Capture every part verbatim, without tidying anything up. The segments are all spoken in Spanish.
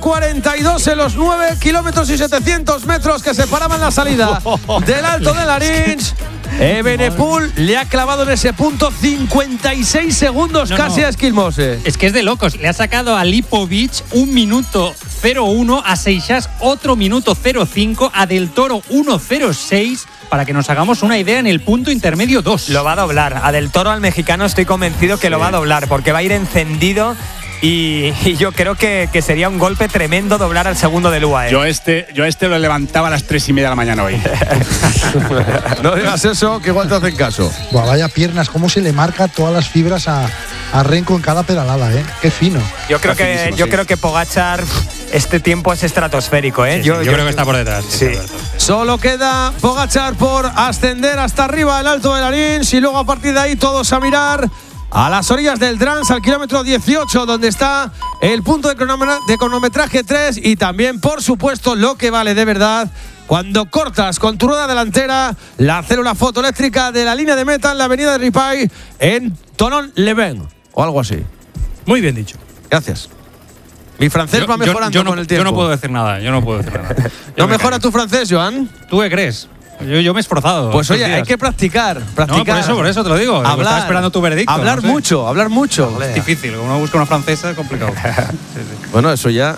cuarenta y dos en los nueve kilómetros y setecientos metros que separaban la salida del Alto de Larins. Evenepoel le ha clavado en ese punto cincuenta y seis segundos no, casi no. a Esquilmose. Es que es de locos. Le ha sacado a Lipovic un minuto cero uno, a Seixas otro minuto cero cinco, a Del Toro uno cero seis, para que nos hagamos una idea en el punto intermedio dos. Lo va a doblar. A Del Toro, al mexicano, estoy convencido que sí. lo va a doblar, porque va a ir encendido. Y, y yo creo que, que sería un golpe tremendo doblar al segundo del U A E. Yo este, yo este lo levantaba a las tres y media de la mañana hoy. No digas eso, que igual te hacen caso. Buah, vaya piernas, cómo se le marca todas las fibras a, a Renko en cada pedalada, ¿eh? Qué fino. Yo creo que, yo sí. creo que Pogačar, este tiempo es estratosférico, ¿eh? Sí, yo, sí, yo, yo creo que está por detrás. Sí. Solo queda Pogačar por ascender hasta arriba del Alto de Larins y luego a partir de ahí todos a mirar a las orillas del Drans, al kilómetro dieciocho, donde está el punto de, cronometra- de cronometraje tres y también, por supuesto, lo que vale de verdad cuando cortas con tu rueda delantera la célula fotoeléctrica de la línea de meta en la avenida de Ripaille en Thonon-les-Bains o algo así. Muy bien dicho. Gracias. Mi francés yo, va mejorando yo, yo no, con el tiempo. Yo no puedo decir nada, yo no puedo decir nada. ¿No mejora tu francés, Joan? ¿Tú qué crees? Yo, yo me he esforzado. Pues oye, días. hay que practicar, practicar. No, por eso, por eso te lo digo. Hablar, estaba esperando tu veredicto. Hablar no sé. mucho, hablar mucho. Es difícil, como uno busca una francesa es complicado. sí, sí. Bueno, eso ya…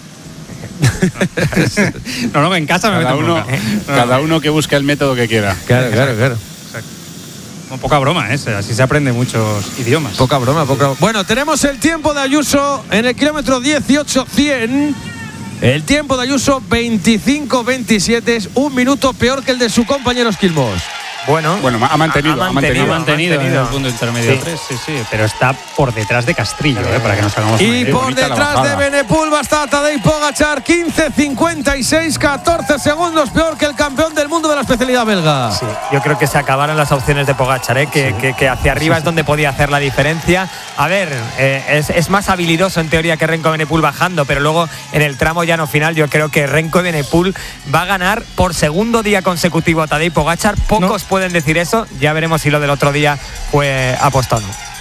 no, no, en casa me cada meto uno, no, cada no. uno que busque el método que quiera. Claro, claro, claro. Exacto. Con poca broma, ¿eh? Así se aprende muchos idiomas. Poca broma, poca broma. Bueno, tenemos el tiempo de Ayuso en el kilómetro dieciocho cien. El tiempo de Ayuso veinticinco veintisiete, es un minuto peor que el de su compañero Esquilmos. Bueno, bueno, ha mantenido, ha ha mantenido, Ha mantenido, ha mantenido en el punto intermedio sí. tres, sí, sí, pero está por detrás de Castrillo, eh, para que nos hagamos una Y idea. por detrás de Evenepoel va a estar Tadej Pogačar, quince cincuenta y seis, catorce segundos peor que el campeón del mundo de la especialidad belga. Sí, yo creo que se acabaron las opciones de Pogačar, ¿eh? que, sí. que, que hacia arriba sí, sí. es donde podía hacer la diferencia. A ver, eh, es, es más habilidoso en teoría que Renko Evenepoel bajando, pero luego en el tramo llano final yo creo que Renko Evenepoel va a ganar por segundo día consecutivo a Tadej Pogačar. Pocos no. pueden decir eso. Ya veremos si lo del otro día fue apostado.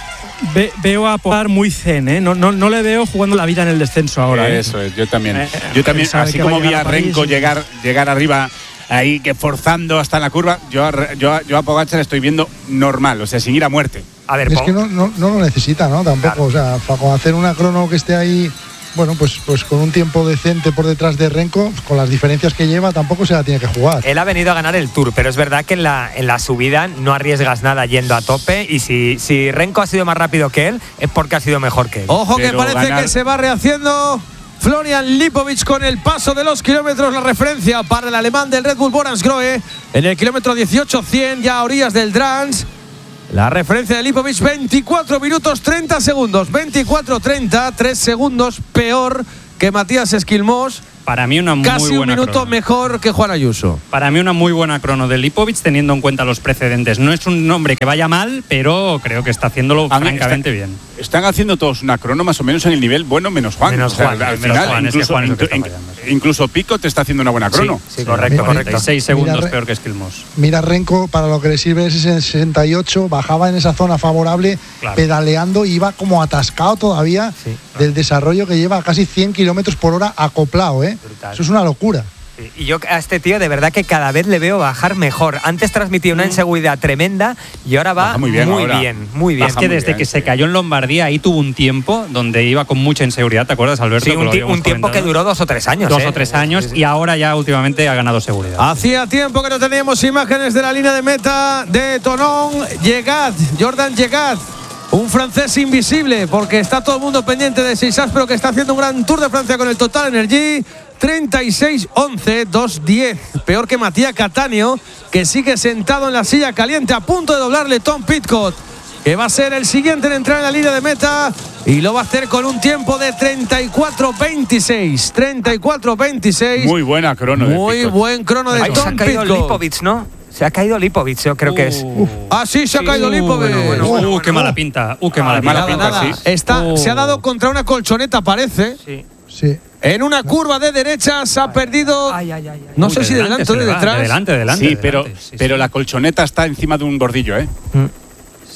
Ve, veo a Pogačar muy zen, ¿eh? No, no, no le veo jugando la vida en el descenso ahora. ¿eh? Eso es, yo también. Eh, yo también, así como vi a Renko llegar, llegar arriba ahí, que forzando hasta la curva, yo a, yo, a, yo a Pogačar estoy viendo normal, o sea, sin ir a muerte. A ver, es que no, no, no lo necesita, ¿no? Tampoco, claro. O sea, para hacer una crono que esté ahí… Bueno, pues, pues con un tiempo decente por detrás de Renko, con las diferencias que lleva, tampoco se la tiene que jugar. Él ha venido a ganar el Tour, pero es verdad que en la, en la subida no arriesgas nada yendo a tope, y si, si Renko ha sido más rápido que él, es porque ha sido mejor que él. Ojo, pero que parece ganar... que se va rehaciendo Florian Lipovic con el paso de los kilómetros, la referencia para el alemán del Red Bull Bora-Hansgrohe en el kilómetro dieciocho cien, ya a orillas del Drans. La referencia de Lipovic, veinticuatro minutos treinta segundos, veinticuatro treinta, tres segundos peor que Matías Esquilmos. Para mí una muy Casi buena un minuto crono. mejor que Juan Ayuso. Para mí una muy buena crono de Lipovic, teniendo en cuenta los precedentes. No es un hombre que vaya mal, pero creo que está haciéndolo A francamente está, bien. Están haciendo todos una crono más o menos en el nivel bueno, menos Juan. Menos o sea, Juan, al menos final, Juan, incluso, es que Juan es el que está in, fallando, sí. incluso Pico te está haciendo una buena crono. Sí, sí, correcto, mira, correcto. seis segundos mira, peor que Esquilmos. Mira Renko, para lo que le sirve ese sesenta y ocho, bajaba en esa zona favorable, claro. pedaleando, iba como atascado todavía sí, claro. del desarrollo que lleva a casi cien kilómetros por hora acoplado, ¿eh? Brutal. Eso es una locura. Y yo a este tío de verdad que cada vez le veo bajar mejor. Antes transmitía una inseguridad tremenda y ahora va Baja muy bien, muy ahora. bien, muy bien. Es que desde bien, que sí. se cayó en Lombardía ahí tuvo un tiempo donde iba con mucha inseguridad, ¿te acuerdas, Alberto? Sí, un, ti- un tiempo que duró dos o tres años. Dos ¿eh? o tres años sí, sí. y ahora ya últimamente ha ganado seguridad. Hacía tiempo que no teníamos imágenes de la línea de meta de Thonon-les-Bains, Jordan Llegat. Un francés invisible, porque está todo el mundo pendiente de Seixas, pero que está haciendo un gran Tour de Francia con el Total Energy. treinta y seis once, dos diez. Peor que Matías Cattaneo, que sigue sentado en la silla caliente, a punto de doblarle Tom Pidcock, que va a ser el siguiente en entrar en la línea de meta. Y lo va a hacer con un tiempo de treinta y cuatro veintiséis. treinta y cuatro veintiséis. Muy buena crono. Muy de buen crono de Ay, Tom se ha caído Pidcock. Lipovic, ¿no? Se ha caído Lipovic, yo creo uh. que es. Uh. Ah, sí, se ha sí. caído Lipovic. Bueno, bueno, uh, bueno, uh, qué bueno. mala pinta. Uh, qué ah, mala, mala pinta. pinta, Nada, sí. Está, uh. Se ha dado contra una colchoneta, parece. Sí. Sí. En una curva de derecha se ha perdido. Ay, ay, ay, ay. No Uy, sé de si de delante o de se le va, detrás. De delante, de delante. Sí, de pero, delante. Sí, pero sí. la colchoneta está encima de un bordillo, ¿eh? Mm.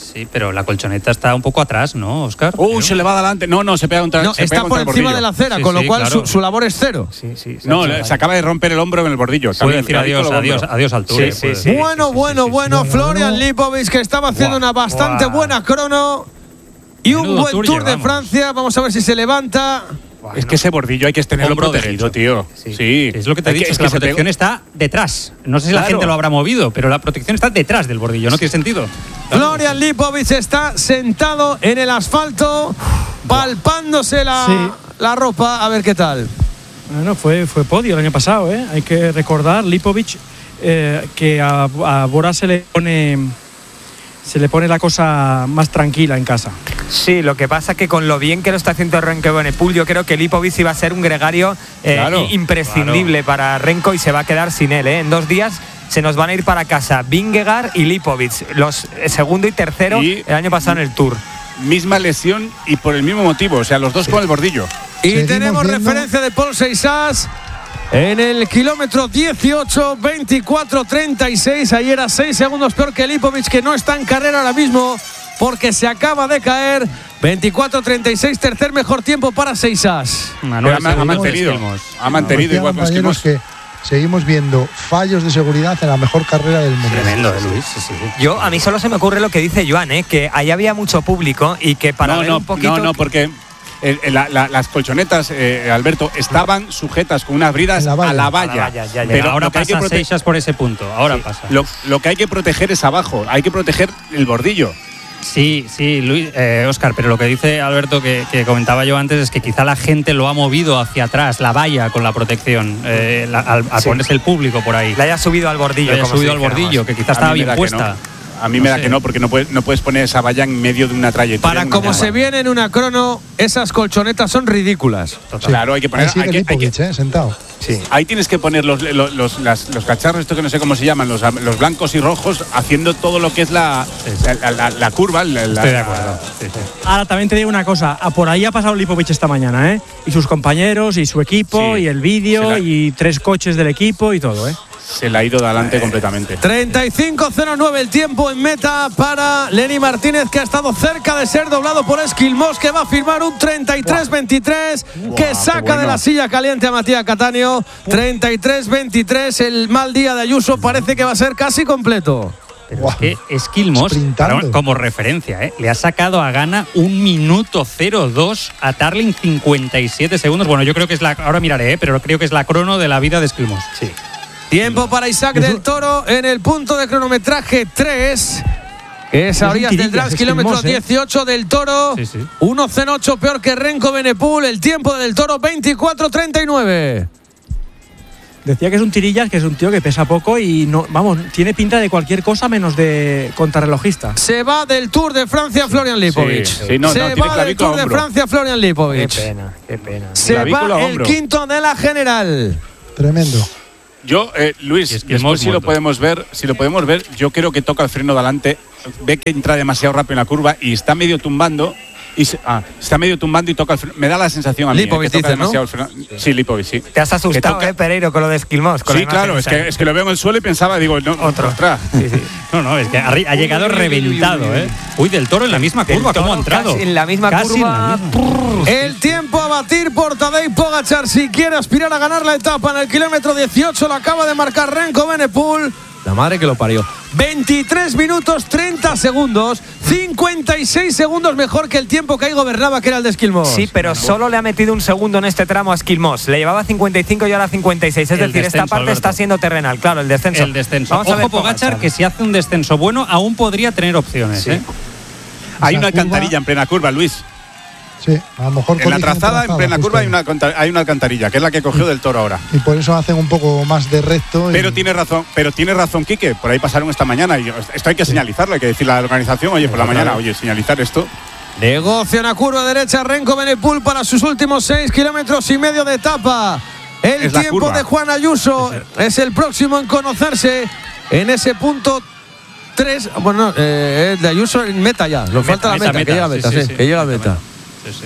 Sí, pero la colchoneta está un poco atrás, ¿no, Óscar? Uh, se le va adelante. No, no, se pega contra No, se está pega por contra encima el de la acera, Sí, con lo sí, cual claro. su, su labor es cero. Sí, sí. se No, ha le- hecho se acaba de romper el hombro en el bordillo. Puede decir También, adiós, con el adiós, hombro. adiós al Tour. Sí, eh, sí, puede. sí. Bueno, bueno, bueno, Bueno, Florian bueno. Lipovic, que estaba haciendo Buah, una bastante buah. buena crono. Y un Menudo buen tour Tour de llevamos. Francia. Vamos a ver si se levanta. Es que ese bordillo hay que tenerlo Hombro protegido, derecho. tío. Sí. Es lo que te he Hay dicho, es que, que la se pegó- protección está detrás. No sé si la Claro. gente lo habrá movido, pero la protección está detrás del bordillo, no tiene sentido. Florian Lipovic está sentado en el asfalto, palpándose la, Sí. la ropa. A ver qué tal. Bueno, fue, fue podio el año pasado, ¿eh? Hay que recordar, Lipovic, eh, que a, a Bora se le pone se le pone la cosa más tranquila en casa. Sí, lo que pasa es que con lo bien que lo está haciendo Renko Evenepoel, yo creo que Lipovic iba a ser un gregario eh, Claro, imprescindible para Renko y se va a quedar sin él. ¿eh? En dos días se nos van a ir para casa Vingegaard y Lipovic, los eh, segundo y tercero Y- el año pasado en el Tour. Misma lesión y por el mismo motivo. O sea, los dos con el bordillo. Y Seguimos tenemos viendo- referencia de Paul Seixas en el kilómetro dieciocho, veinticuatro treinta y seis. Ayer a seis segundos peor que Lipovic, que no está en carrera ahora mismo porque se acaba de caer. veinticuatro treinta y seis, tercer mejor tiempo para Seixas. Una Pero nueve ha, ha segundos de mantenido. Esquilmos. Ha mantenido Decía, igual con compañeros, Esquilmos. que seguimos viendo fallos de seguridad en la mejor carrera del mundo. Tremendo de Luis, sí, sí. Yo, a mí solo se me ocurre lo que dice Joan, ¿eh? que ahí había mucho público y que para no, ver no, un poquito… no, no, porque eh, eh, la- la- las colchonetas, eh, Alberto, estaban sujetas con unas bridas En la valla. a la A valla. la valla, ya, ya. Pero ahora lo que hay que pasa prote- Seixas por ese punto, ahora pasa. Lo, lo que hay que proteger es abajo, hay que proteger el bordillo. Sí, sí, Luis, eh, Óscar, pero lo que dice Alberto, que, que comentaba yo antes, es que quizá la gente lo ha movido hacia atrás, la valla con la protección, eh, la- al, al Sí. ponerse el público por ahí. Le haya subido al bordillo. Le haya como subido si al dijéramos. bordillo, que quizá A estaba mí me bien da que puesta. no. A mí No me da sé. que no, porque no puedes, no puedes poner esa valla en medio de una trayectoria. Para de una como curva. se viene en una crono, esas colchonetas son ridículas. Claro, hay que poner. Ahí sigue hay que- hay que- Lipovic, ¿eh? Sentado. Sí. Ahí tienes que poner los, los, los- las- los cacharros, esto que no sé cómo se llaman, los, los blancos y rojos, haciendo todo lo que es la, la, la- la curva. la- la- Estoy de acuerdo. Sí, sí. Ahora también te digo una cosa, a por ahí ha pasado Lipovic esta mañana, ¿eh? Y sus compañeros, y su equipo, Sí. y el Se vídeo, la- y tres coches del equipo y todo, ¿eh? Se le ha ido de adelante completamente. treinta y cinco cero nueve el tiempo en meta para Lenny Martínez, que ha estado cerca de ser doblado por Esquilmos, que va a firmar un treinta y tres veintitrés, que saca bueno. de la silla caliente a Matías Cattaneo. treinta y tres veintitrés, el mal día de Ayuso parece que va a ser casi completo. Pero Buah. es que Esquilmos, Sprintando. para- como referencia, ¿eh? le ha sacado a Gana un minuto cero dos a Tarling cincuenta y siete segundos. Bueno, yo creo que es la. Ahora miraré, ¿eh? pero creo que es la crono de la vida de Esquilmos. Sí. Tiempo para Isaac del Toro en el punto de cronometraje tres. Que es a un orillas del tirillas, Drax, es kilómetro Esquilmos, ¿eh? dieciocho del Toro. Sí, sí. uno cero ocho peor que Renko Evenepoel. El tiempo del Toro veinticuatro treinta y nueve. Decía que es un tirillas, que es un tío que pesa poco y no, vamos, tiene pinta de cualquier cosa menos de contrarrelojista. Se va del Tour de Francia Florian Lipovic. Sí, sí, no, no, Se tiene va del clavícula Tour de hombro. Francia Florian Qué Lipovic. pena, qué pena. Se Clavícula va el hombro. quinto de la general. Tremendo. Yo, eh, Luis, Y es que después hemos si lo muerto. podemos ver, si lo podemos ver, yo creo que toca el freno de adelante, ve que entra demasiado rápido en la curva y está medio tumbando. Y se- ah, está medio tumbando y toca el freno. Me da la sensación a mí eh, Lipovic que toca dices, ¿no? demasiado el freno. Sí, Lipovic, sí. Te has asustado, Que toca- ¿eh, Pereiro, con lo de Esquilmos? Con Sí, la claro, imagen es esa. que, es que lo veo en el suelo y pensaba, digo, no, Otro. ostras. No, no, es que ha, ha llegado Uy, uy, uy, reventado, uy, uy, uy. ¿eh? Uy, del Toro en la misma Del curva, ¿cómo ha Toro entrado? casi en la misma Casi en la curva. misma. El tiempo a batir por Tadej Pogačar si quiere aspirar a ganar la etapa en el kilómetro dieciocho. Lo acaba de marcar Renko Evenepoel. La madre que lo parió. veintitrés minutos treinta segundos. cincuenta y seis segundos mejor que el tiempo que ahí gobernaba, que era el de Esquilmos. Sí, pero solo le ha metido un segundo en este tramo a Esquilmos. Le llevaba cincuenta y cinco y ahora cincuenta y seis. Es El decir, esta descenso, parte Alberto. está siendo terrenal. Claro, el descenso. El descenso. Vamos a ver Ojo, Pogačar, que si hace un descenso bueno, aún podría tener opciones. Sí. ¿eh? Hay Esa una curva- alcantarilla en plena curva, Luis. Sí, a lo mejor En la corrigen trazada, en plena justo curva, hay ahí. una, conta- hay una alcantarilla, que es la que cogió del Toro ahora. Y por eso hacen un poco más de recto. y- Pero tiene razón, pero tiene razón, Quique. Por ahí pasaron esta mañana y esto hay que señalizarlo, hay que decirle a la organización, oye, por la mañana, oye, señalizar esto. Negocia una curva derecha Renko Evenepoel para sus últimos seis kilómetros y medio de etapa. El Es la tiempo curva. de Juan Ayuso es el próximo en conocerse en ese punto tres. Bueno, eh, el de Ayuso en meta ya. Nos falta la meta, que llega a meta, sí, que llega a meta. Sí, sí.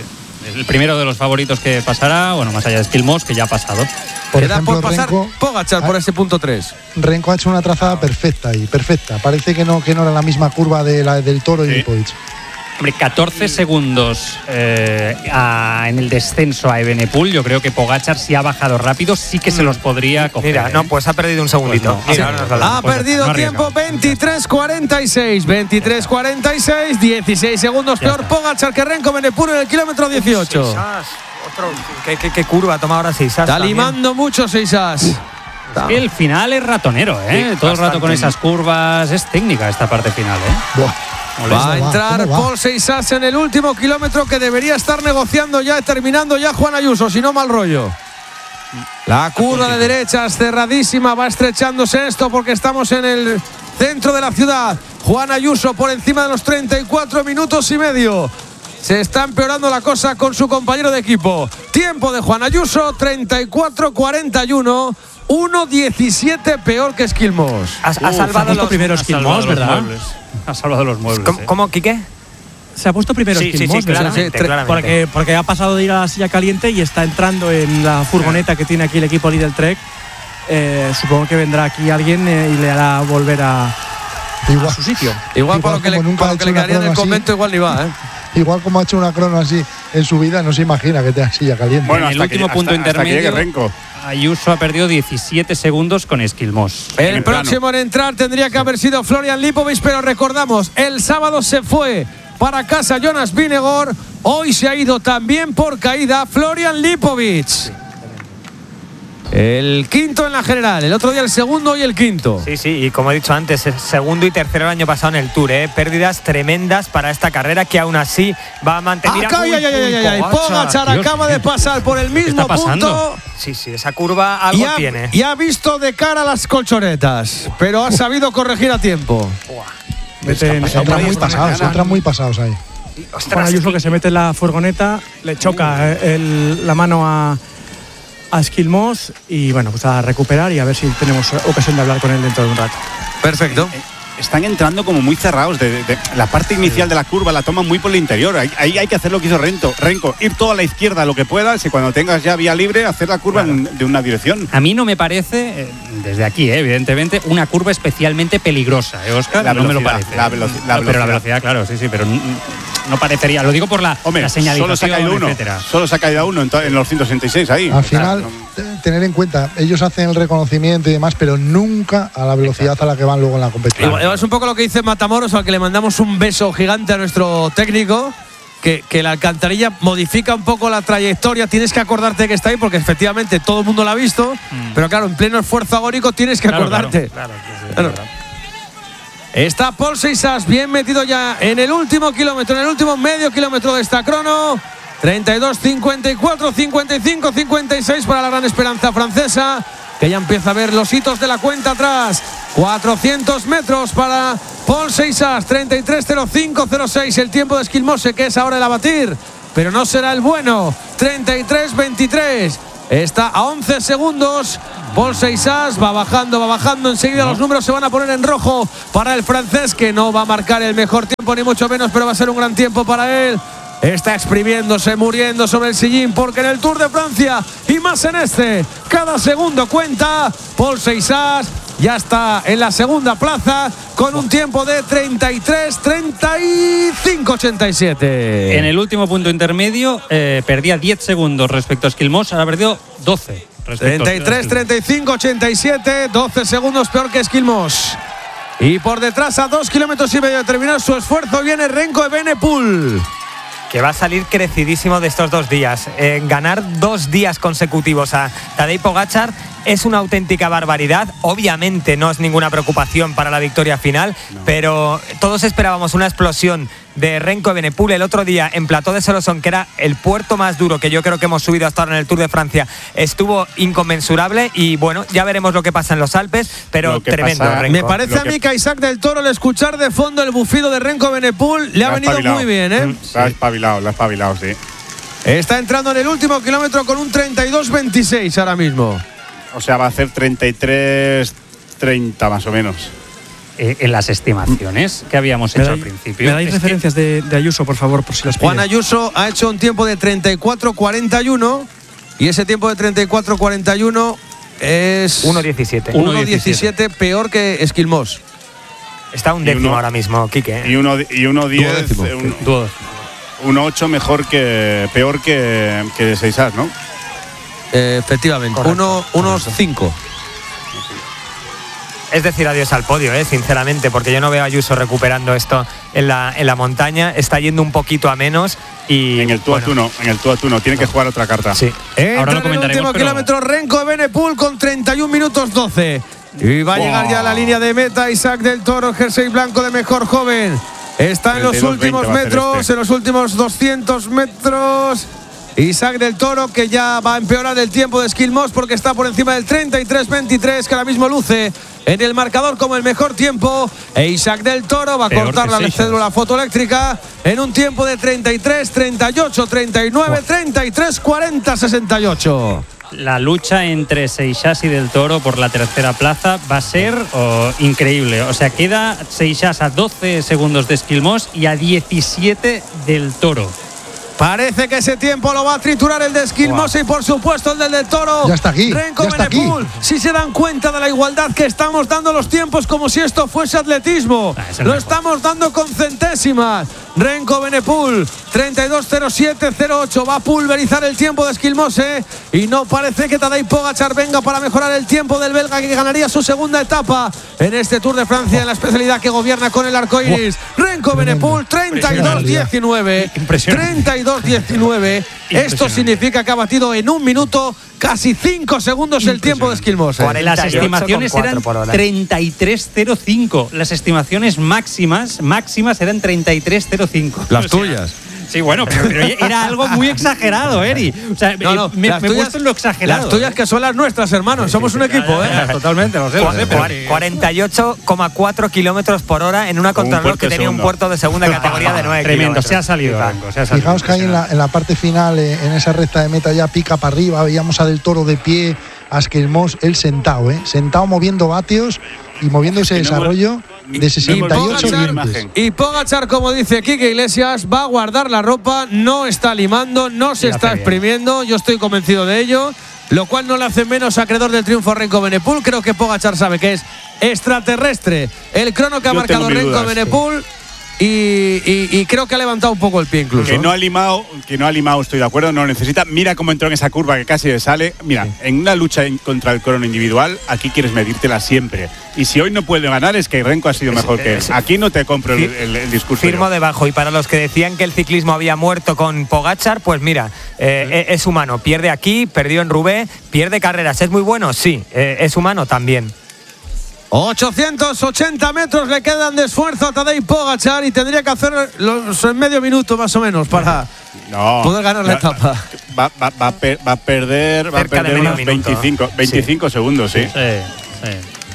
El primero de los favoritos que pasará, bueno, más allá de Skilmos, que ya ha pasado. Por Queda ejemplo, por pasar Renko, Pogačar por ese punto tres. Renko ha hecho una trazada perfecta ahí, perfecta. Parece que no, que no era la misma curva de la del Toro y Sí. Lipovic. Hombre, catorce segundos eh, a, en el descenso a Evenepoel. Yo creo que Pogačar, si ha bajado rápido, sí que se los podría coger. Mira, ¿eh? no, pues ha perdido un segundito. Pues no. Mira, ahora nos lo da. Ha Pues perdido no ha tiempo arriesgado. veintitrés cuarenta y seis. veintitrés cuarenta y seis, dieciséis segundos Ya peor está. Pogačar que Renko Evenepoel en el kilómetro dieciocho. Seisas, otro- ¿Qué, qué, qué curva toma ahora Seisas? Está también. limando mucho Seisas. Es que el final es ratonero, ¿eh? Sí, Todo el rato con bastante. esas curvas. Es técnica esta parte final, ¿eh? Buah. Va a ¿Cómo va? entrar ¿Cómo va? Paul Seisas en el último kilómetro que debería estar negociando ya, terminando ya Juan Ayuso, si no mal rollo. La curva de derechas cerradísima, va estrechándose esto porque estamos en el centro de la ciudad. Juan Ayuso por encima de los treinta y cuatro minutos y medio. Se está empeorando la cosa con su compañero de equipo. Tiempo de Juan Ayuso, treinta y cuatro cuarenta y uno. uno diecisiete peor que Skilmos. Ha, ha se ha salvado puesto los primero Ha Skilmos, salvado los ¿verdad? muebles. Ha salvado los muebles. ¿Cómo, ¿eh? cómo, Quique? Se ha puesto primero Sí, sí, Skilmos, sí, ¿verdad? claramente, Sí, claramente. Porque, porque ha pasado de ir a la silla caliente y está entrando en la furgoneta que tiene aquí el equipo Lidl Trek. Eh, supongo que vendrá aquí alguien eh, y le hará volver a, Igual, a su sitio. Igual, Igual para lo que, como le, nunca para ha lo que hecho le una quedaría en el crono así. convento, igual ni va, ¿eh? igual como ha hecho una crono así en su vida, no se imagina que tenga silla caliente. Bueno, En el hasta que- último hasta- punto hasta que intermedio, llegue Renko. Ayuso ha perdido diecisiete segundos con Skilmos. El En próximo en entrar tendría que haber sido Florian Lipovic, pero recordamos, el sábado se fue para casa Jonas Vingegaard, hoy se ha ido también por caída Florian Lipovic. El quinto en la general, el otro día el segundo y el quinto. Sí, sí, y como he dicho antes, el segundo y tercero el año pasado en el Tour, ¿eh? Pérdidas tremendas para esta carrera que aún así va a mantener. Acá, ay, ay, ay, ay, ay, Pogačar Dios acaba mío. de pasar por el mismo está pasando? punto Sí, sí, esa curva algo y ha, tiene. y ha visto de cara las colchonetas, pero ha sabido corregir a tiempo. Mete en- Se entran muy pasados, se entran muy pasados ahí. Juan Ayuso que se mete en la furgoneta, le choca eh, el- la mano a, a Skilmos y bueno, pues a recuperar y a ver si tenemos ocasión de hablar con él dentro de un rato. Perfecto. Están entrando como muy cerrados. De, de- de- la parte inicial de la curva la toman muy por el interior. Ahí, ahí hay que hacer lo que hizo Renko. Renko, ir todo a la izquierda lo que puedas y cuando tengas ya vía libre, hacer la curva en- de una dirección. A mí no me parece, eh, desde aquí, eh, evidentemente, una curva especialmente peligrosa, ¿eh, Óscar? La no me lo velocidad, parece. la veloci- la No, Pero la velocidad. velocidad, claro, sí, sí, pero n- no parecería. Lo digo por la, Hombre, la solo se ha señalización, caído uno. etcétera. Solo se ha caído uno en, to- en los ciento sesenta y seis ahí. Al O sea, final, no- te- tener en cuenta, ellos hacen el reconocimiento y demás, pero nunca a la velocidad a la que van luego en la competición. Igual, igual es un poco lo que dice Matamoros, al que le mandamos un beso gigante a nuestro técnico, que, que la alcantarilla modifica un poco la trayectoria. Tienes que acordarte que está ahí, porque efectivamente todo el mundo la ha visto, pero claro, en pleno esfuerzo agónico tienes que Claro, acordarte. Claro, claro, sí, sí, es Claro. verdad. Está Paul Seisas bien metido ya en el último kilómetro, en el último medio kilómetro de esta crono. treinta y dos, cincuenta y cuatro, cincuenta y cinco, cincuenta y seis para la gran esperanza francesa, que ya empieza a ver los hitos de la cuenta atrás. cuatrocientos metros para Paul Seisas, treinta y tres, cero cinco, cero seis. El tiempo de Skilmose, que es ahora el abatir, pero no será el bueno. treinta y tres, veintitrés. Está a once segundos. Paul Seisas va bajando, va bajando. Enseguida los números se van a poner en rojo para el francés, que no va a marcar el mejor tiempo, ni mucho menos, pero va a ser un gran tiempo para él. Está exprimiéndose, muriendo sobre el sillín, porque en el Tour de Francia, y más en este, cada segundo cuenta. Paul Seisas ya está en la segunda plaza con un tiempo de treinta y tres, treinta y cinco, ochenta y siete. En el último punto intermedio eh, perdía diez segundos respecto a Skilmos, ahora perdió doce. respecto a treinta y tres, Skilmos. treinta y cinco, ochenta y siete, doce segundos peor que Skilmos. Y por detrás, a dos kilómetros y medio de terminar su esfuerzo, viene Renko Evenepoel, Que va a salir crecidísimo de estos dos días. Eh, ganar dos días consecutivos a Tadej Pogačar es una auténtica barbaridad. Obviamente no es ninguna preocupación para la victoria final, no. Pero todos esperábamos una explosión de Renko Evenepoel el otro día en Plató de Solosón, que era el puerto más duro que yo creo que hemos subido hasta ahora en el Tour de Francia. Estuvo inconmensurable y bueno, ya veremos lo que pasa en los Alpes, pero tremendo pasa, Renko. Me parece a mí que a Isaac del Toro, al escuchar de fondo el bufido de Renko Evenepoel, le ha venido espabilado. muy bien, ¿eh? Sí. La ha espabilado, la ha espabilado, sí. Está entrando en el último kilómetro con un treinta y dos veintiséis ahora mismo. O sea, va a hacer treinta y tres treinta más o menos. eh, en las estimaciones que habíamos hecho al principio. ¿Me dais Es referencias de, de Ayuso, por favor, por si las Juan pide? Ayuso ha hecho un tiempo de treinta y cuatro cuarenta y uno y ese tiempo de treinta y cuatro cuarenta y uno es uno diecisiete. uno diecisiete, peor que Esquilmós. Está un décimo uno- ahora mismo, Quique. Y uno y uno diez, Duodécimo. un- Dudo. uno ocho mejor que peor que que Seisas, ¿no? Eh, efectivamente, Correcto, uno, unos cinco. Es decir adiós al podio, ¿eh? Sinceramente, porque yo no veo a Ayuso recuperando esto en la, en la montaña. Está yendo un poquito a menos y. En el tú a bueno, tú no, en el tú a tú no, tiene que jugar otra carta. Sí. Entra Ahora lo en el comentaremos, último pero- kilómetro Renko de Benepool con treinta y un minutos doce. Y va a llegar ya a la línea de meta Isaac del Toro, jersey blanco de mejor joven. Está en los treinta y dos veinte últimos va a hacer metros, este. en los últimos doscientos metros. Isaac del Toro, que ya va a empeorar el tiempo de Esquilmós porque está por encima del treinta y tres veintitrés, que ahora mismo luce en el marcador como el mejor tiempo. E Isaac del Toro va a Peor cortar que la Seixas. cédula fotoeléctrica en un tiempo de treinta y tres, treinta y ocho, treinta y nueve, treinta y tres, cuarenta, sesenta y ocho. La lucha entre Seixas y Del Toro por la tercera plaza va a ser oh, increíble. O sea, queda Seixas a doce segundos de Esquilmós y a diecisiete del Toro. Parece que ese tiempo lo va a triturar el de Esquilmós y por supuesto el del del Toro. Ya está aquí, Renko ya está aquí. Benepool. Si se dan cuenta de la igualdad que estamos dando los tiempos como si esto fuese atletismo. Ah, es el lo mejor. estamos dando con centésimas. Renko Benepool, treinta y dos cero siete cero ocho. Va a pulverizar el tiempo de Esquilmós, ¿eh? Y no parece que Tadej Pogačar venga para mejorar el tiempo del belga, que ganaría su segunda etapa en este Tour de Francia, en la especialidad que gobierna con el arco iris. Renko Benepool, treinta y dos diecinueve. Impresionante. treinta y dos diecinueve. Esto Impresionante. significa que ha batido en un minuto casi cinco segundos el tiempo de Esquilmós, ¿eh? cuarenta. Las treinta y ocho estimaciones coma cuatro eran por hora. treinta y tres cero cinco. Las estimaciones máximas máximas eran treinta y tres cero cinco. Las tuyas. Sí, bueno, pero, pero era algo muy exagerado, Eri. O sea, No, no, eh, me, las me he tuyas- puesto en lo exagerado. Las tuyas que son las nuestras, hermanos. Somos un equipo, ¿eh? Totalmente, lo sé. lo sé, pero- cuarenta y ocho coma cuatro kilómetros por hora en una contrarreloj puerto que de tenía un segundo. puerto de segunda categoría de nueve Tremendo, kilómetros. se ha salido. Flipa. Renko, se ha salido. Fijaos que ahí en la, en la parte final, eh, en esa recta de meta ya pica para arriba, veíamos a Del Toro de pie, a Esquilmós, él sentado, ¿eh? Sentado moviendo vatios y moviendo ese Es que no hemos- desarrollo de sesenta y ocho Pogačar- dientes. Y Pogačar, como dice Quique Iglesias, va a guardar la ropa, no está limando, no se Y hace está bien. exprimiendo. Yo estoy convencido de ello, lo cual no le hace menos acreedor del triunfo a Renko Benepool. Creo que Pogačar sabe que es extraterrestre el crono que ha Yo marcado tengo mis Renko dudas, Benepool. Y, y- y creo que ha levantado un poco el pie incluso. Que no ha limado, que no ha limado, estoy de acuerdo, no lo necesita. Mira cómo entró en esa curva que casi le sale. Mira, en una lucha en- contra el crono individual, aquí quieres medírtela siempre. Y si hoy no puede ganar, es que Renko ha sido mejor que él. es- Aquí no te compro el, Fir- el- el discurso. Firmo yo. debajo. Y para los que decían que el ciclismo había muerto con Pogačar, pues mira, eh, es humano. Pierde aquí, perdió en Roubaix, pierde carreras. ¿Es muy bueno? Sí. Eh, ¿Es humano? También. ochocientos ochenta metros le quedan de esfuerzo a Tadej Pogačar y tendría que hacer los en medio minuto más o menos para No, poder ganar la no, etapa. Va, va- va a per- va a perder, va a Cerca de perder medio unos minuto. veinticinco, veinticinco segundos, sí. Sí, sí.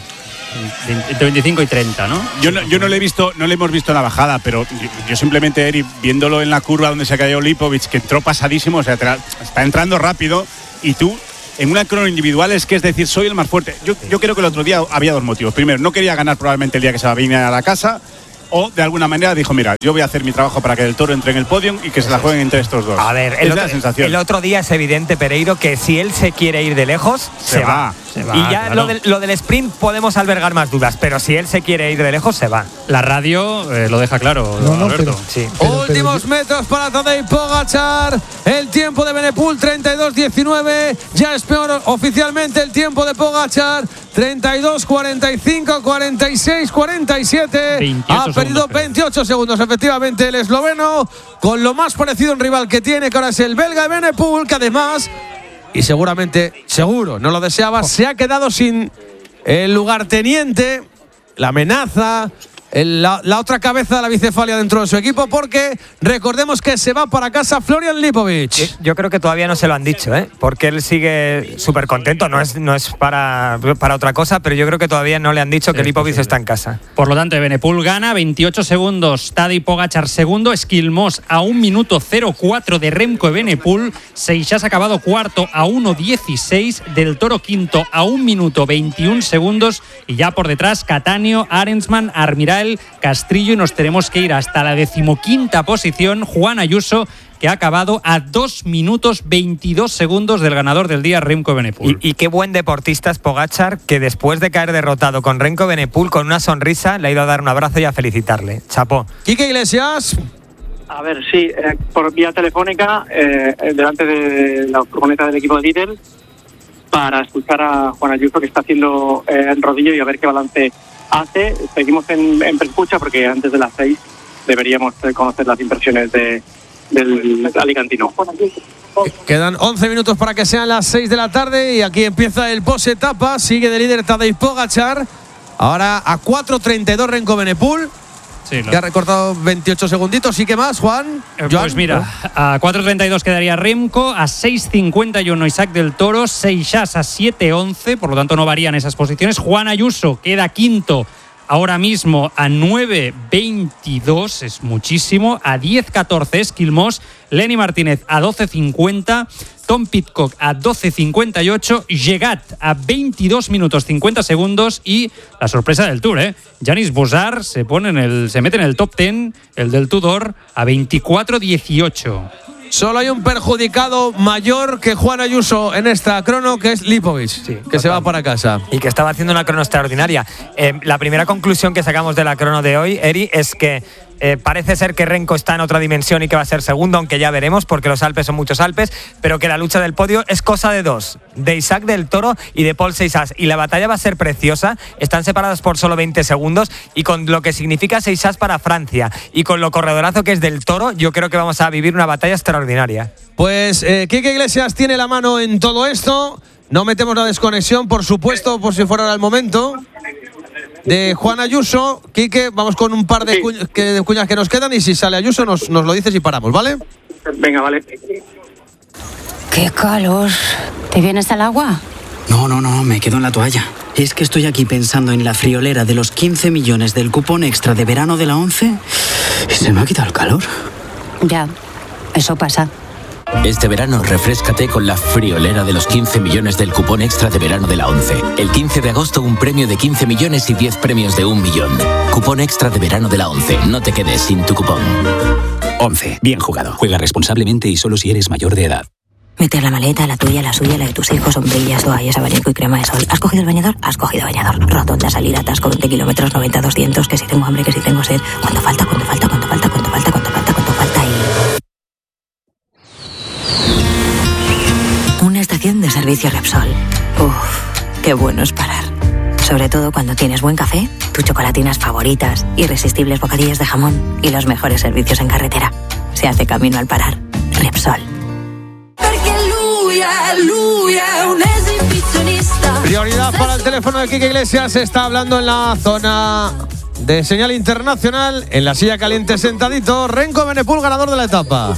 Entre veinticinco y treinta, ¿no? Yo no, yo no le he visto, no le hemos visto la bajada, pero yo, yo simplemente, Eri, viéndolo en la curva donde se cayó Lipovic, que entró pasadísimo, o sea, tra- está entrando rápido, y tú, en una crono individual, es que es decir, soy el más fuerte. Yo, yo creo que el otro día había dos motivos. Primero, no quería ganar probablemente el día que se va a venir a la casa, o de alguna manera dijo, mira, yo voy a hacer mi trabajo para que el Toro entre en el podium y que se la jueguen entre estos dos. A ver, es el, la otro, sensación. el otro día es evidente, Pereiro, que si él se quiere ir de lejos, se, Se va. va. Se va, y ya claro. lo, del, lo del sprint podemos albergar más dudas, pero si él se quiere ir de lejos, se va. La radio eh, lo deja claro, No, no, Alberto. pero- Sí. Pero- Últimos pero- metros para Tadej Pogačar. El tiempo de Benepool treinta y dos diecinueve. Ya es peor oficialmente el tiempo de Pogačar. treinta y dos cuarenta y cinco, cuarenta y seis, cuarenta y siete. veintiocho Ha perdido segundos, creo. veintiocho segundos efectivamente el esloveno, con lo más parecido a un rival que tiene, que ahora es el belga de Benepool, que además, y seguramente, seguro, no lo deseaba, se ha quedado sin el lugarteniente, la amenaza, el, la, la otra cabeza de la bicefalia dentro de su equipo, porque recordemos que se va para casa Florian Lipovic. Yo, yo creo que todavía no se lo han dicho, ¿eh? Porque él sigue súper contento, no es, no es para, para otra cosa, pero yo creo que todavía no le han dicho sí, que Lipovic está en casa. Por lo tanto, Evenepoel gana, veintiocho segundos, Tadej Pogačar segundo, Skilmos a un minuto cero cuatro de Remco Evenepoel, Seixas ha acabado cuarto a uno dieciséis, Del Toro quinto a un minuto veintiún segundos y ya por detrás Cattaneo, Arensman, Armiral, Castrillo, y nos tenemos que ir hasta la decimoquinta posición, Juan Ayuso, que ha acabado a dos minutos veintidós segundos del ganador del día, Remco Evenepoel. Y, y qué buen deportista es Pogačar, que después de caer derrotado con Remco Evenepoel, con una sonrisa, le ha ido a dar un abrazo y a felicitarle. Chapó. Quique Iglesias. A ver, sí, eh, por vía telefónica, eh, delante de la furgoneta del equipo de Lidl, para escuchar a Juan Ayuso, que está haciendo eh, el rodillo, y a ver qué balance hace. Seguimos en, en preescucha porque antes de las seis deberíamos conocer las impresiones de, del alicantino. Quedan once minutos para que sean las seis de la tarde y aquí empieza el post-etapa. Sigue de líder Tadej Pogačar. Ahora a cuatro treinta y dos Remco Evenepoel. Sí, que ha recortado veintiocho segunditos. ¿Y qué más, Juan? Eh, pues mira, a cuatro treinta y dos quedaría Remco, a seis cincuenta y uno Isaac Del Toro, Seixas a siete once, por lo tanto no varían esas posiciones. Juan Ayuso queda quinto ahora mismo a nueve veintidós, es muchísimo, a diez catorce Skilmos, Lenny Martínez a doce cincuenta, Tom Pidcock a doce cincuenta y ocho, Jegat a veintidós minutos cincuenta segundos y la sorpresa del Tour, ¿eh? Janis Bozar se pone en el, se mete en el top diez, el del Tudor, a veinticuatro dieciocho. Solo hay un perjudicado mayor que Juan Ayuso en esta crono, que es Lipovic, sí, que total. Se va para casa. Y que estaba haciendo una crono extraordinaria. Eh, la primera conclusión que sacamos de la crono de hoy, Eri, es que Eh, parece ser que Remco está en otra dimensión y que va a ser segundo, aunque ya veremos, porque los Alpes son muchos Alpes, pero que la lucha del podio es cosa de dos, de Isaac Del Toro y de Paul Seixas, y la batalla va a ser preciosa. Están separadas por solo veinte segundos, y con lo que significa Seixas para Francia y con lo corredorazo que es Del Toro, yo creo que vamos a vivir una batalla extraordinaria. Pues eh, Quique Iglesias tiene la mano en todo esto. No metemos la desconexión, por supuesto, por si fuera el momento, de Juan Ayuso. Quique, vamos con un par de, sí. cuñas, que, de cuñas que nos quedan, y si sale Ayuso nos, nos lo dices y paramos, ¿vale? Venga, vale. ¡Qué calor! ¿Te vienes al agua? No, no, no, me quedo en la toalla. Es que estoy aquí pensando en la friolera de los quince millones del cupón extra de verano de la once y se me ha quitado el calor. Ya, eso pasa. Este verano refréscate con la friolera de los quince millones del cupón extra de verano de la once. El quince de agosto un premio de quince millones y diez premios de un millón. Cupón extra de verano de la once. No te quedes sin tu cupón. once. Bien jugado. Juega responsablemente y solo si eres mayor de edad. Meter la maleta, la tuya, la suya, la de tus hijos, sombrillas, toallas, abanico y crema de sol. ¿Has cogido el bañador? Has cogido bañador. Rotonda, salida, atasco, veinte kilómetros, noventa, doscientos. Que si tengo hambre, que si tengo sed. ¿Cuánto falta? ¿Cuánto falta? ¿Cuánto falta? ¿Cuánto falta? ¿Cuánto falta? ¿Cuánto falta? Y... una estación de servicio Repsol. Uf, qué bueno es parar. Sobre todo cuando tienes buen café, tus chocolatinas favoritas, irresistibles bocadillos de jamón y los mejores servicios en carretera. Se hace camino al parar. Repsol. Prioridad para el teléfono de Quique Iglesias. Se está hablando en la zona de señal internacional, en la silla caliente sentadito, Remco Evenepoel, ganador de la etapa.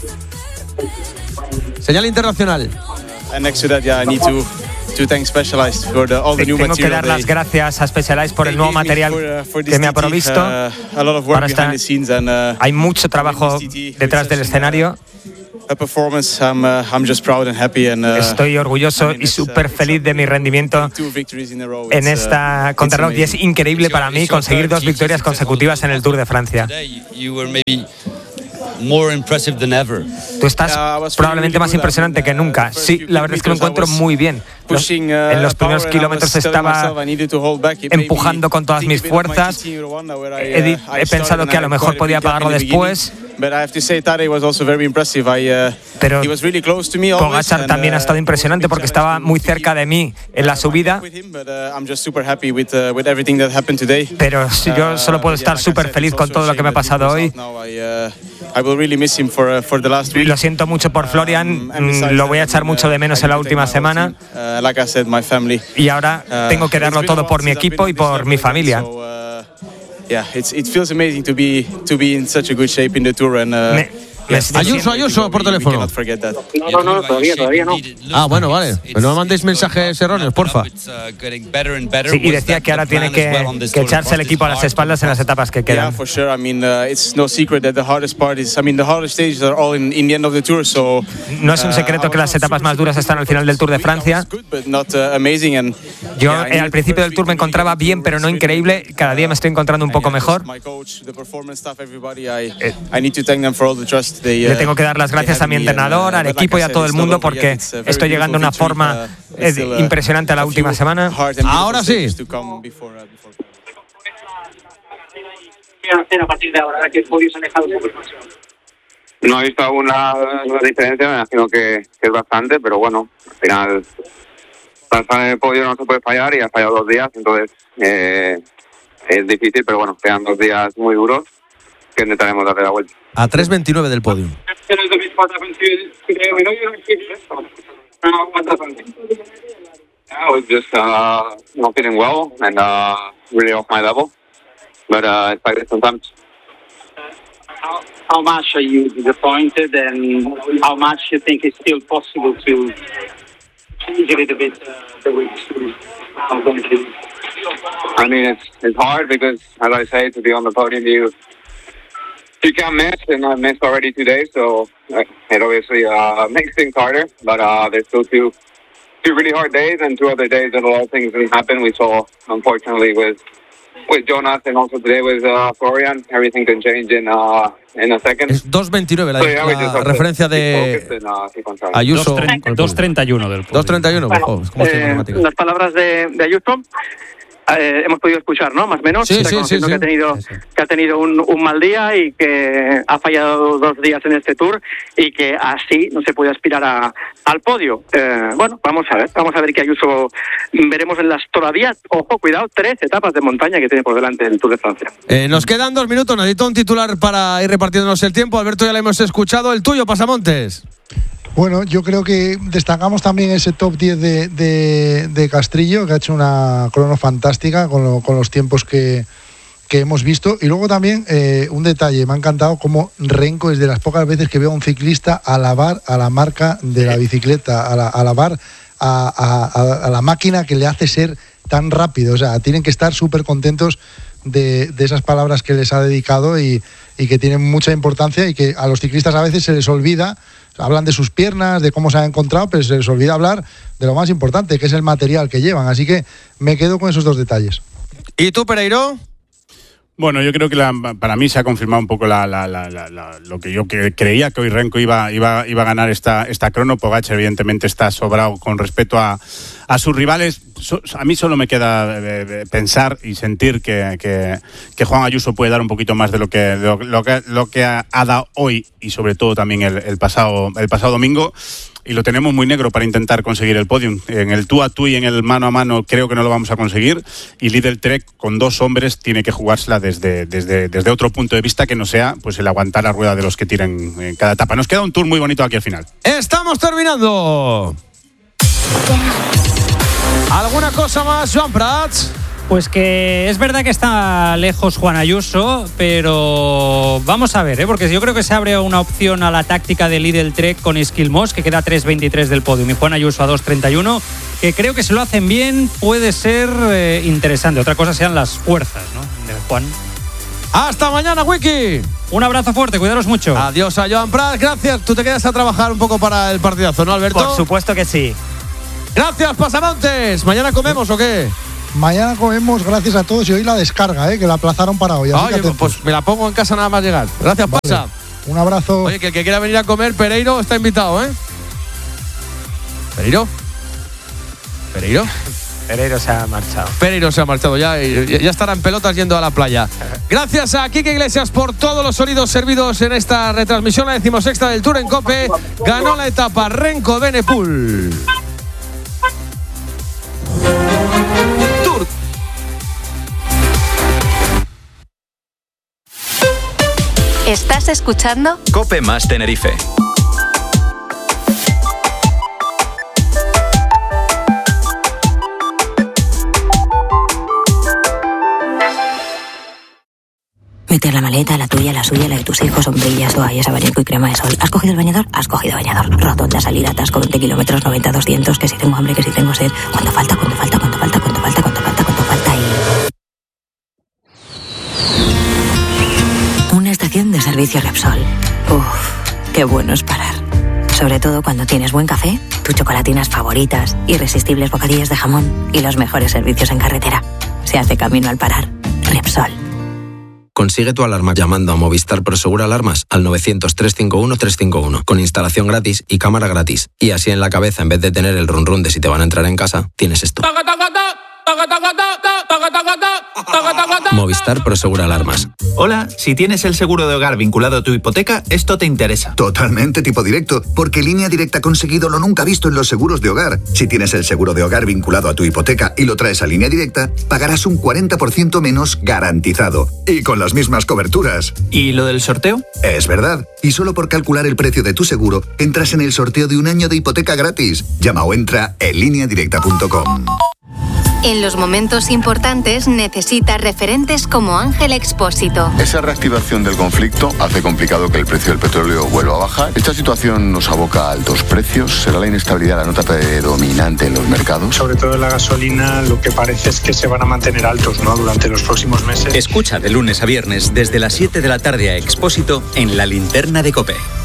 Señal internacional. And next to that, yeah, I need to to thank Specialized for the, all the new Tengo material. que dar las gracias a Specialized por el nuevo material for, uh, for que me ha T T, provisto. Uh, a lot of work Ahora behind está, the scenes and, uh, hay mucho trabajo detrás del escenario. A performance, I'm, uh, I'm just proud and happy and, uh, Estoy orgulloso I mean, y súper feliz de mi rendimiento en esta contrarreloj, y es increíble para mí conseguir dos victorias consecutivas en el Tour de Francia. Tú estás probablemente más impresionante que nunca. Sí, la verdad es que lo encuentro muy bien. Los, en los primeros kilómetros estaba empujando con todas mis fuerzas. He, he pensado que a lo mejor podía pagarlo después. Pero Pogačar también ha estado impresionante porque estaba muy cerca de mí en la subida. Pero yo solo puedo estar súper feliz con todo lo que me ha pasado hoy. Lo siento mucho por Florian, lo voy a echar mucho de menos en la última semana. Y ahora tengo que darlo todo por mi equipo y por mi familia. yeah, it's, it feels amazing to be to be in such a good shape in the tour and. Uh, Me- yes, Ayuso, Ayuso, por we, we teléfono. cannot forget that. No, no, no, todavía, todavía no. Ah, bueno, vale. Pero no me mandéis mensajes erróneos, porfa. Sí, y decía que ahora tiene que, que echarse el equipo a las espaldas en las etapas que Yeah, quedan. for sure. I mean, uh, it's no secret that the hardest part is. I mean, the hardest stages are all in, in the end of the tour. So No es un secreto que las etapas más duras están al final del Tour de Francia. but not uh, amazing. And Yo yeah, I eh, needed al principio del Tour me encontraba bien, pero no increíble. Cada día me estoy encontrando un poco mejor. my coach, the performance staff, everybody. I I need to thank them for all the trust they. Le Uh, tengo que dar las gracias a mi entrenador, al equipo y a todo el mundo porque estoy llegando a una forma eh, impresionante a la última semana. Ahora sí. ¿Qué hacer a partir de ahora? Que el podio se ha alejado un poco más. No he visto alguna diferencia, me imagino que, que es bastante, pero bueno, al final, pasar en el podio no se puede fallar y ha fallado dos días, entonces eh, es difícil, pero bueno, quedan dos días muy duros que intentaremos darle la vuelta. A tres veintinueve del podio. I was just uh, not feeling well and uh, really off my level, but uh, it's like this sometimes. How, how much are you disappointed, and how much you think is still possible to change a little bit uh, the way to how going to? I mean, it's it's hard because, as I say, to be on the podium, you you can't miss, and I missed already today, so uh, it obviously uh, makes things harder. But uh, there's still two two really hard days, and two other days that a lot of things didn't happen. We saw, unfortunately, with with Jonas, and also today with uh, Florian, everything can change in uh, in a second. Es dos veintinueve la, So, yeah, we just la have to referencia keep de focused and, uh, keep on trying. Ayuso. dos treinta y uno del podio. dos treinta y uno, Bueno, ¿cómo se eh, matemáticas? las palabras de, de Ayuso eh, hemos podido escuchar, ¿no? Más o menos, Sí, sí, reconociendo sí, que sí. ha tenido, que ha tenido un, un mal día y que ha fallado dos días en este Tour y que así no se puede aspirar a, al podio. Eh, bueno, vamos a ver, vamos a ver qué Ayuso veremos en las todavía, ojo, cuidado, tres etapas de montaña que tiene por delante el Tour de Francia. Eh, nos quedan dos minutos, necesito un titular para ir repartiéndonos el tiempo. Alberto, ya le hemos escuchado. El tuyo, Pasamontes. Bueno, yo creo que destacamos también ese top diez de, de, de Castrillo, que ha hecho una crono fantástica con, lo, con los tiempos que, que hemos visto. Y luego también eh, un detalle, me ha encantado cómo Renko es de las pocas veces que veo a un ciclista alabar a la marca de la bicicleta, a la, alabar a, a, a la máquina que le hace ser tan rápido. O sea, tienen que estar súper contentos de, de esas palabras que les ha dedicado y, y que tienen mucha importancia y que a los ciclistas a veces se les olvida. Hablan de sus piernas, de cómo se han encontrado, pero se les olvida hablar de lo más importante, que es el material que llevan. Así que me quedo con esos dos detalles. ¿Y tú, Pereiro? Bueno, yo creo que la, para mí se ha confirmado un poco la, la, la, la, la, lo que yo que creía que hoy Renko iba, iba, iba a ganar esta, esta crono. Pogačar evidentemente está sobrado con respecto a, a sus rivales. So, a mí solo me queda eh, pensar y sentir que, que, que Juan Ayuso puede dar un poquito más de lo que, de lo, lo que, lo que ha, ha dado hoy y sobre todo también el, el, pasado, el pasado domingo. Y lo tenemos muy negro para intentar conseguir el podium. En el tú a tú y en el mano a mano creo que no lo vamos a conseguir. Y Lidl Trek con dos hombres tiene que jugársela desde, desde, desde otro punto de vista que no sea pues el aguantar la rueda de los que tiren en cada etapa. Nos queda un tour muy bonito aquí al final. ¡Estamos terminando! ¿Alguna cosa más, Joan Prats? Pues que es verdad que está lejos Juan Ayuso, pero vamos a ver, ¿eh? Porque yo creo que se abre una opción a la táctica de Lidl Trek con Esquilmos, que queda a tres veintitrés del podio, y Juan Ayuso a dos treinta y uno, que creo que si lo hacen bien puede ser eh, interesante. Otra cosa sean las fuerzas, ¿no? De Juan. ¡Hasta mañana, Wiki! Un abrazo fuerte, cuidaros mucho. Adiós a Joan Prats, gracias. Tú te quedas a trabajar un poco para el partidazo, ¿no, Alberto? Por supuesto que sí. Gracias, Pasamontes. ¿Mañana comemos o qué? Mañana comemos, gracias a todos, y hoy la descarga, ¿eh? Que la aplazaron para hoy. Así Oye, que pues me la pongo en casa nada más llegar. Gracias, vale. Pasa. Un abrazo. Oye, que el que quiera venir a comer, Pereiro está invitado, ¿eh? ¿Pereiro? ¿Pereiro? Pereiro se ha marchado. Pereiro se ha marchado ya y ya estará en pelotas yendo a la playa. Gracias a Quique Iglesias por todos los sonidos servidos en esta retransmisión, la decimosexta del Tour en COPE. Ganó la etapa Renko Evenepoel. ¿Estás escuchando? COPE más Tenerife. meter la maleta, la tuya, la suya, la de tus hijos, sombrillas, toallas, abanico y crema de sol. ¿Has cogido el bañador? Has cogido bañador. Rotonda, salida, atasco, veinte kilómetros, noventa, doscientos, que si tengo hambre, que si tengo sed. ¿Cuánto falta? ¿Cuánto falta? ¿Cuánto falta? ¿Cuánto falta? ¿Cuánto falta? ¿Cuánto falta? Y... una estación de servicio Repsol. Uff, qué bueno es parar. Sobre todo cuando tienes buen café, tus chocolatinas favoritas, irresistibles bocadillos de jamón y los mejores servicios en carretera. Se hace camino al parar. Repsol. Consigue tu alarma llamando a Movistar Prosegur Alarmas al novecientos, trescientos cincuenta y uno, trescientos cincuenta y uno con instalación gratis y cámara gratis. Y así en la cabeza, en vez de tener el run run de si te van a entrar en casa, tienes esto. Movistar Prosegur Alarmas. Hola, si tienes el seguro de hogar vinculado a tu hipoteca, esto te interesa. Totalmente tipo directo, porque Línea Directa ha conseguido lo nunca visto en los seguros de hogar. Si tienes el seguro de hogar vinculado a tu hipoteca y lo traes a Línea Directa, pagarás un cuarenta por ciento menos garantizado. Y con las mismas coberturas. ¿Y lo del sorteo? Es verdad. Y solo por calcular el precio de tu seguro, entras en el sorteo de un año de hipoteca gratis. Llama o entra en línea directa punto com. En los momentos importantes necesitas referentes como Ángel Expósito. Esa reactivación del conflicto hace complicado que el precio del petróleo vuelva a bajar. Esta situación nos aboca a altos precios. ¿Será la inestabilidad la nota predominante en los mercados? Sobre todo en la gasolina, lo que parece es que se van a mantener altos, ¿no?, durante los próximos meses. Escucha de lunes a viernes desde las siete de la tarde a Expósito en La Linterna de COPE.